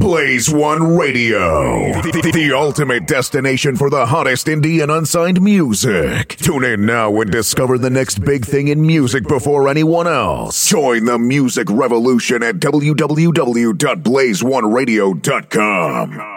Blaze One Radio, the ultimate destination for the hottest indie and unsigned music. Tune in now and discover the next big thing in music before anyone else. Join the music revolution at www.blazeoneradio.com.